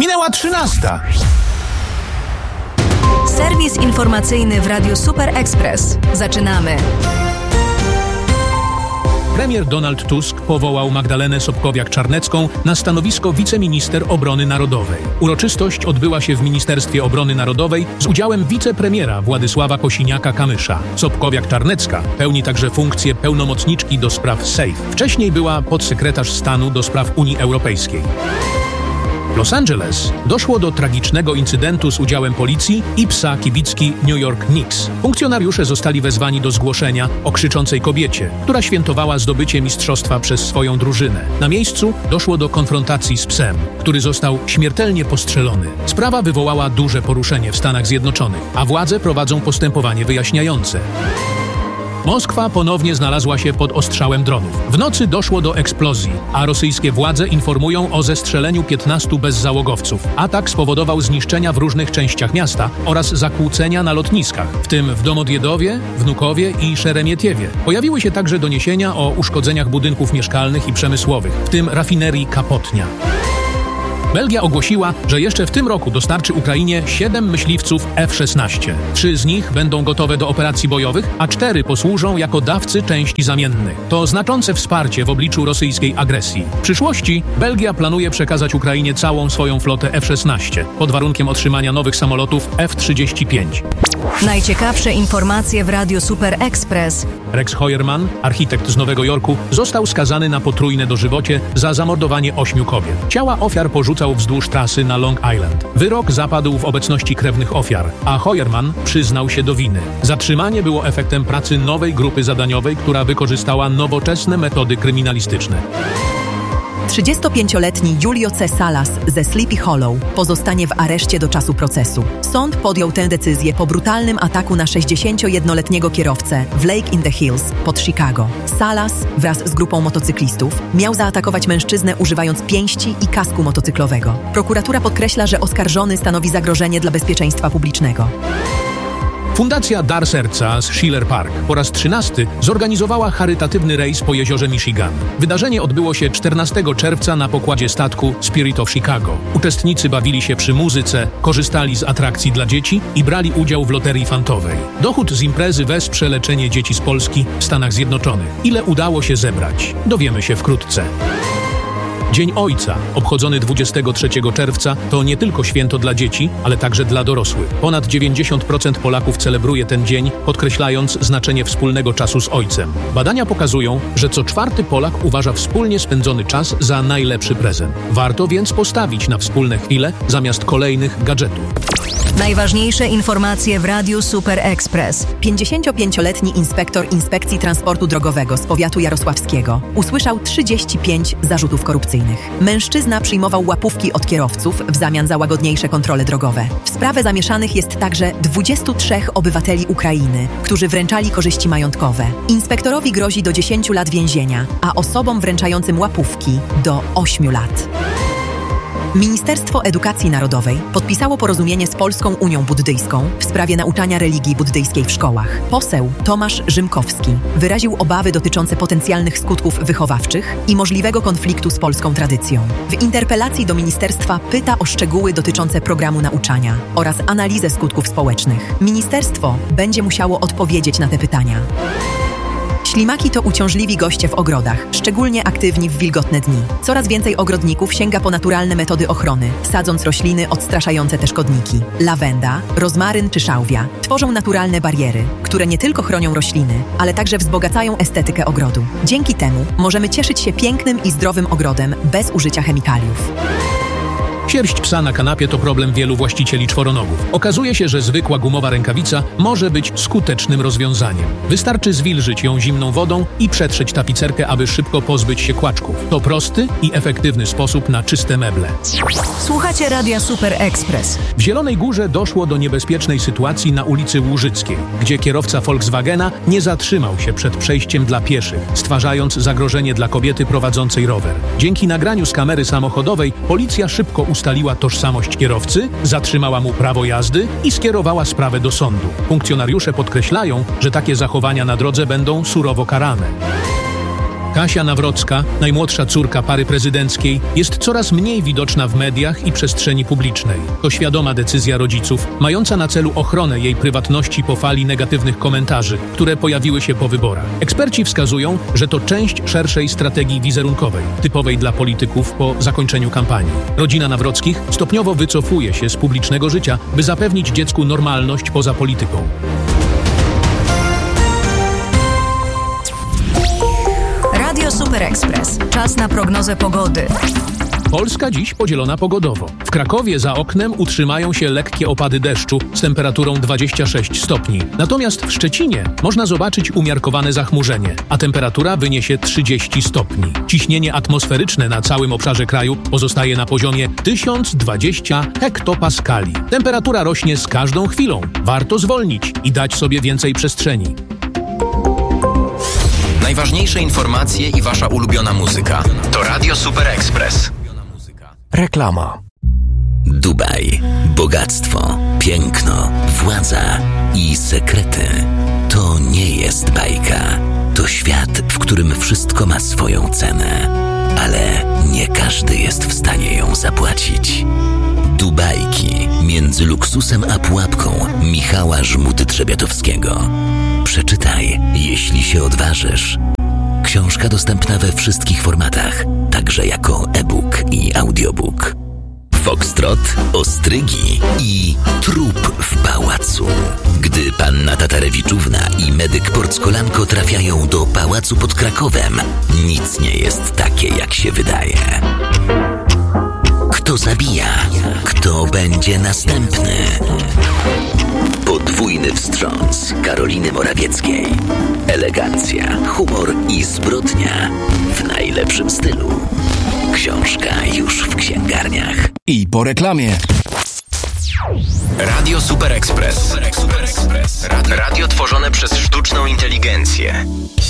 Minęła 13:00. Serwis informacyjny w Radiu Super Express. Zaczynamy. Premier Donald Tusk powołał Magdalenę Sobkowiak-Czarnecką na stanowisko wiceminister obrony narodowej. Uroczystość odbyła się w Ministerstwie Obrony Narodowej z udziałem wicepremiera Władysława Kosiniaka-Kamysza. Sobkowiak-Czarnecka pełni także funkcję pełnomocniczki do spraw SAFE. Wcześniej była podsekretarz stanu do spraw Unii Europejskiej. W Los Angeles doszło do tragicznego incydentu z udziałem policji i psa kibicki New York Knicks. Funkcjonariusze zostali wezwani do zgłoszenia o krzyczącej kobiecie, która świętowała zdobycie mistrzostwa przez swoją drużynę. Na miejscu doszło do konfrontacji z psem, który został śmiertelnie postrzelony. Sprawa wywołała duże poruszenie w Stanach Zjednoczonych, a władze prowadzą postępowanie wyjaśniające. Moskwa ponownie znalazła się pod ostrzałem dronów. W nocy doszło do eksplozji, a rosyjskie władze informują o zestrzeleniu 15 bezzałogowców. Atak spowodował zniszczenia w różnych częściach miasta oraz zakłócenia na lotniskach, w tym w Domodjedowie, Wnukowie i Szeremietiewie. Pojawiły się także doniesienia o uszkodzeniach budynków mieszkalnych i przemysłowych, w tym rafinerii Kapotnia. Belgia ogłosiła, że jeszcze w tym roku dostarczy Ukrainie 7 myśliwców F-16. 3 z nich będą gotowe do operacji bojowych, a 4 posłużą jako dawcy części zamiennych. To znaczące wsparcie w obliczu rosyjskiej agresji. W przyszłości Belgia planuje przekazać Ukrainie całą swoją flotę F-16, pod warunkiem otrzymania nowych samolotów F-35. Najciekawsze informacje w Radiu Super Express. Rex Heuermann, architekt z Nowego Jorku, został skazany na potrójne dożywocie za zamordowanie 8 kobiet. Ciała ofiar porzucał wzdłuż trasy na Long Island. Wyrok zapadł w obecności krewnych ofiar, a Heuermann przyznał się do winy. Zatrzymanie było efektem pracy nowej grupy zadaniowej, która wykorzystała nowoczesne metody kryminalistyczne. 35-letni Julio C. Salas ze Sleepy Hollow pozostanie w areszcie do czasu procesu. Sąd podjął tę decyzję po brutalnym ataku na 61-letniego kierowcę w Lake in the Hills pod Chicago. Salas wraz z grupą motocyklistów miał zaatakować mężczyznę używając pięści i kasku motocyklowego. Prokuratura podkreśla, że oskarżony stanowi zagrożenie dla bezpieczeństwa publicznego. Fundacja Dar Serca z Schiller Park po raz 13 zorganizowała charytatywny rejs po jeziorze Michigan. Wydarzenie odbyło się 14 czerwca na pokładzie statku Spirit of Chicago. Uczestnicy bawili się przy muzyce, korzystali z atrakcji dla dzieci i brali udział w loterii fantowej. Dochód z imprezy wesprze leczenie dzieci z Polski w Stanach Zjednoczonych. Ile udało się zebrać? Dowiemy się wkrótce. Dzień Ojca, obchodzony 23 czerwca, to nie tylko święto dla dzieci, ale także dla dorosłych. Ponad 90% Polaków celebruje ten dzień, podkreślając znaczenie wspólnego czasu z ojcem. Badania pokazują, że co 4 Polak uważa wspólnie spędzony czas za najlepszy prezent. Warto więc postawić na wspólne chwile zamiast kolejnych gadżetów. Najważniejsze informacje w Radiu Super Express. 55-letni inspektor Inspekcji Transportu Drogowego z powiatu jarosławskiego usłyszał 35 zarzutów korupcyjnych. Mężczyzna przyjmował łapówki od kierowców w zamian za łagodniejsze kontrole drogowe. W sprawę zamieszanych jest także 23 obywateli Ukrainy, którzy wręczali korzyści majątkowe. Inspektorowi grozi do 10 lat więzienia, a osobom wręczającym łapówki do 8 lat. Ministerstwo Edukacji Narodowej podpisało porozumienie z Polską Unią Buddyjską w sprawie nauczania religii buddyjskiej w szkołach. Poseł Tomasz Rzymkowski wyraził obawy dotyczące potencjalnych skutków wychowawczych i możliwego konfliktu z polską tradycją. W interpelacji do ministerstwa pyta o szczegóły dotyczące programu nauczania oraz analizę skutków społecznych. Ministerstwo będzie musiało odpowiedzieć na te pytania. Ślimaki to uciążliwi goście w ogrodach, szczególnie aktywni w wilgotne dni. Coraz więcej ogrodników sięga po naturalne metody ochrony, sadząc rośliny odstraszające te szkodniki. Lawenda, rozmaryn czy szałwia tworzą naturalne bariery, które nie tylko chronią rośliny, ale także wzbogacają estetykę ogrodu. Dzięki temu możemy cieszyć się pięknym i zdrowym ogrodem bez użycia chemikaliów. Sierść psa na kanapie to problem wielu właścicieli czworonogów. Okazuje się, że zwykła gumowa rękawica może być skutecznym rozwiązaniem. Wystarczy zwilżyć ją zimną wodą i przetrzeć tapicerkę, aby szybko pozbyć się kłaczków. To prosty i efektywny sposób na czyste meble. Słuchacie Radia Super Express. W Zielonej Górze doszło do niebezpiecznej sytuacji na ulicy Łużyckiej, gdzie kierowca Volkswagena nie zatrzymał się przed przejściem dla pieszych, stwarzając zagrożenie dla kobiety prowadzącej rower. Dzięki nagraniu z kamery samochodowej policja szybko ustaliła tożsamość kierowcy, zatrzymała mu prawo jazdy i skierowała sprawę do sądu. Funkcjonariusze podkreślają, że takie zachowania na drodze będą surowo karane. Kasia Nawrocka, najmłodsza córka pary prezydenckiej, jest coraz mniej widoczna w mediach i przestrzeni publicznej. To świadoma decyzja rodziców, mająca na celu ochronę jej prywatności po fali negatywnych komentarzy, które pojawiły się po wyborach. Eksperci wskazują, że to część szerszej strategii wizerunkowej, typowej dla polityków po zakończeniu kampanii. Rodzina Nawrockich stopniowo wycofuje się z publicznego życia, by zapewnić dziecku normalność poza polityką. Radio Super Express. Czas na prognozę pogody. Polska dziś podzielona pogodowo. W Krakowie za oknem utrzymają się lekkie opady deszczu z temperaturą 26 stopni. Natomiast w Szczecinie można zobaczyć umiarkowane zachmurzenie, a temperatura wyniesie 30 stopni. Ciśnienie atmosferyczne na całym obszarze kraju pozostaje na poziomie 1020 hektopaskali. Temperatura rośnie z każdą chwilą. Warto zwolnić i dać sobie więcej przestrzeni. Najważniejsze informacje i wasza ulubiona muzyka. To Radio Super Express. Reklama. Dubaj, bogactwo, piękno, władza i sekrety. To nie jest bajka. To świat, w którym wszystko ma swoją cenę. Ale nie każdy jest w stanie ją zapłacić. Dubajki między luksusem a pułapką Michała Żmudy-Trzebiatowskiego. Przeczytaj, jeśli się odważysz. Książka dostępna we wszystkich formatach, także jako e-book i audiobook. Foxtrot, ostrygi i trup w pałacu. Gdy panna Tatarewiczówna i medyk Porckolanko trafiają do pałacu pod Krakowem, nic nie jest takie, jak się wydaje. Kto zabija? Kto będzie następny? Podwójny wstrząs Karoliny Morawieckiej. Elegancja, humor i zbrodnia w najlepszym stylu. Książka już w księgarniach. I po reklamie. Radio Super Express. Radio tworzone przez sztuczną inteligencję.